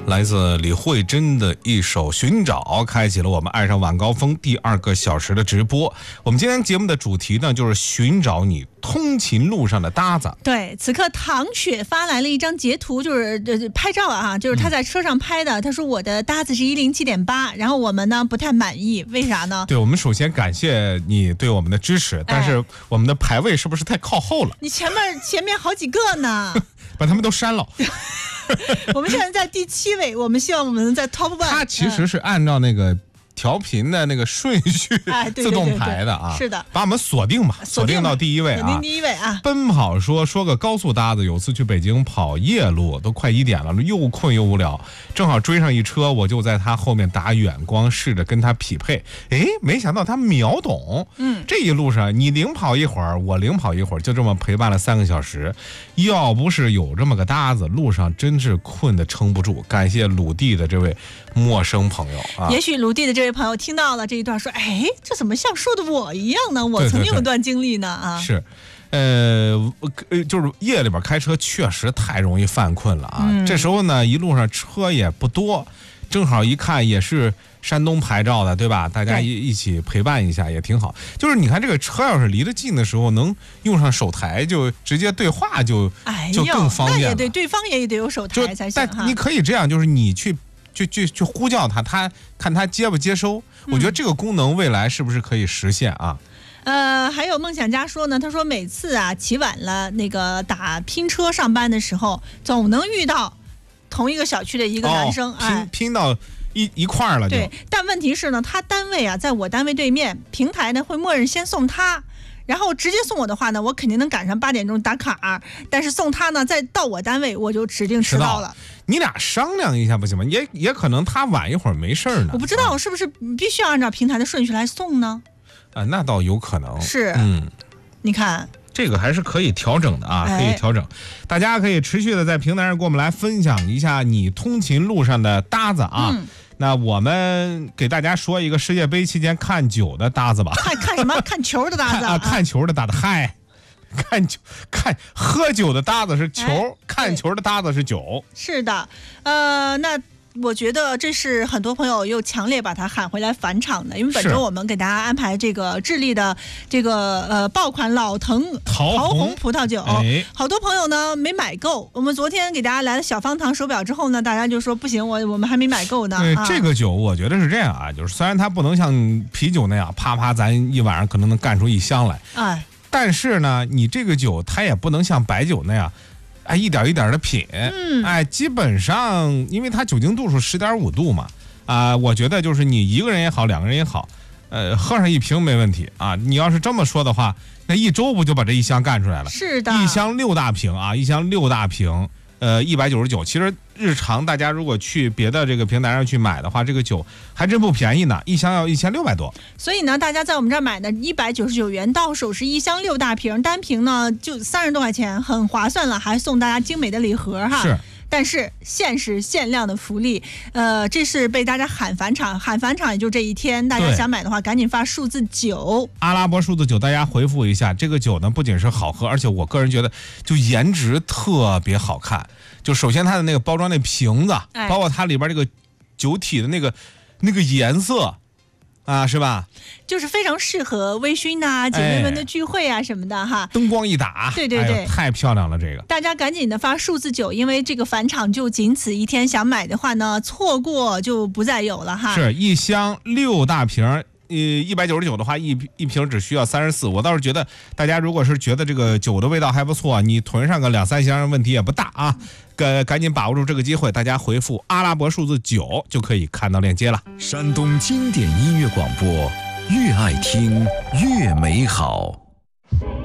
来自李慧珍的一首《寻找》，开启了我们爱上晚高峰第2个小时的直播。我们今天节目的主题呢，就是寻找你通勤路上的搭子。 对，此刻唐雪发来了一张截图，就是拍照啊，就是他在车上拍的。他说我的搭子是107.8，然后我们呢不太满意，为啥呢？ 对，我们首先感谢你对我们的支持，但是我们的排位是不是太靠后了？ 你前面好几个呢， 把他们都删了。 我们现在在第7位，我们希望我们能在 top 1。 它其实是按照那个调频的那个顺序自动排的啊， 是的， 把我们锁定吧，锁定到第1位啊， 锁定第1位啊。 奔跑说个高速搭子，有次去北京跑夜路，都快1点了，又困又无聊，正好追上一车，我就在他后面打远光，试着跟他匹配，没想到他秒懂。这一路上你领跑一会儿，我领跑一会儿，就这么陪伴了3个小时。要不是有这么个搭子，路上真是困得撑不住。感谢鲁地的这位陌生朋友啊， 也许鲁地的这位朋友听到了这一段，说：“这怎么像说的我一样呢？我曾经有段经历呢啊。” 是，就是夜里边开车确实太容易犯困了啊。这时候呢，一路上车也不多，正好一看也是山东牌照的，对吧？大家一起陪伴一下也挺好。就是你看这个车要是离得近的时候，能用上手台，就直接对话就更方便了。 那也对，对方也得有手台才行。 但你可以这样，就是你去呼叫他看他接不接收。我觉得这个功能未来是不是可以实现啊？ 还有梦想家说呢，他说每次啊起晚了，那个打拼车上班的时候，总能遇到同一个小区的一个男生， 拼到一块儿了就。 对，但问题是呢，他单位啊在我单位对面，平台呢会默认先送他。然后直接送我的话呢，我肯定能赶上8点钟打卡，但是送他呢，再到我单位我就指定迟到了。 你俩商量一下不行吗？也可能他晚一会儿没事呢。 我不知道是不是必须要按照平台的顺序来送呢？ 那倒有可能是。你看这个还是可以调整的啊，可以调整。大家可以持续的在平台上跟我们来分享一下你通勤路上的搭子啊。那我们给大家说一个世界杯期间看酒的搭子吧。 看什么？看球的搭子啊？ 看球的搭子，嗨，看喝酒的搭子是球，看球的搭子是酒。 是的，那我觉得这是很多朋友又强烈把他喊回来返场的，因为本周我们给大家安排这个智利的这个爆款老藤桃红葡萄酒，好多朋友呢没买够。我们昨天给大家来了小方糖手表之后呢，大家就说不行，我们还没买够呢。 对，这个酒我觉得是这样啊，就是虽然它不能像啤酒那样啪咱一晚上可能能干出1箱来，但是呢，你这个酒它也不能像白酒那样。一点一点的品，基本上因为它酒精度数10.5度嘛，我觉得就是你1个人也好，2个人也好，喝上1瓶没问题啊。你要是这么说的话，那1周不就把这1箱干出来了？ 是的 ，1箱6大瓶啊，1箱6大瓶，199。其实日常大家如果去别的这个平台上去买的话，这个酒还真不便宜呢，1箱要1600多。 所以呢，大家在我们这儿买的199元，到手是1箱6大瓶，单瓶呢就30多块钱，很划算了，还送大家精美的礼盒哈。 是。 但是限时限量的福利，这是被大家喊返场也就这一天，大家想买的话赶紧发数字9， 阿拉伯数字9，大家回复一下。这个酒呢不仅是好喝，而且我个人觉得就颜值特别好看。就首先它的那个包装那瓶子，包括它里边这个酒体的那个颜色。是吧？ 就是非常适合微醺啊、姐妹们的聚会啊什么的哈。 灯光一打， 对， 太漂亮了这个。 大家赶紧的发数字9，因为这个返场就仅此一天，想买的话呢，错过就不再有了哈。 是1箱6大瓶。199的话，一瓶只需要34。我倒是觉得，大家如果是觉得这个酒的味道还不错，你囤上个2-3箱问题也不大啊。赶紧把握住这个机会，大家回复阿拉伯数字9就可以看到链接了。 山东经典音乐广播，越爱听越美好。